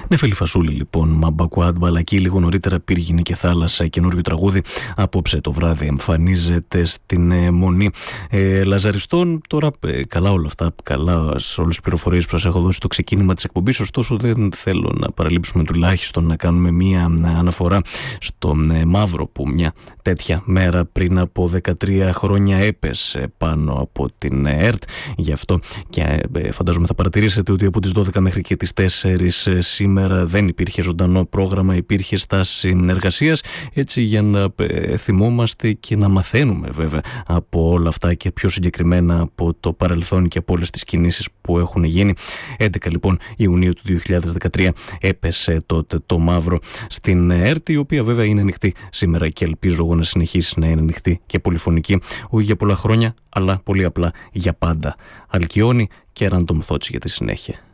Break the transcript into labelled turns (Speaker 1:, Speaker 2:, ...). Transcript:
Speaker 1: Νεφέλη Φασούλη λοιπόν, Μαμπακουάτ Μπαλακή, λίγο νωρίτερα Πύργινη και Θάλασσα, καινούριο τραγούδι. Απόψε το βράδυ εμφανίζεται στην Μονή Λαζαριστών. Τώρα καλά όλα αυτά, καλά σε όλες τις πληροφορίες που σας έχω δώσει στο ξεκίνημα της εκπομπής, ωστόσο δεν θέλω να παραλείψουμε τουλάχιστον να κάνουμε μία αναφορά στον Μαύρο που μια τέτοια μέρα πριν από 13 χρόνια έπεσε πάνω από την ΕΡΤ. Γι' αυτό και φαντάζομαι θα παρατηρήσετε ότι από τις 12 μέχρι και τις 4 σήμερα δεν υπήρχε ζωντανό πρόγραμμα, υπήρχε στάση εργασίας, έτσι για να θυμόμαστε και να μαθαίνουμε βέβαια από όλα αυτά και πιο συγκεκριμένα από το παρελθόν και από όλες τις κινήσεις που έχουν γίνει. 11 λοιπόν Ιουνίου του 2013 έπεσε τότε το Μαύρο στην ΕΡΤ, η οποία βέβαια είναι ανοιχτή σήμερα και ελπίζω εγώ να συνεχίσει να είναι ανοιχτή και πολυφωνική, όχι για πολλά χρόνια αλλά πολύ απλά για πάντα. Αλκιόνι και Ραντομ Θότσι για τη συνέχεια.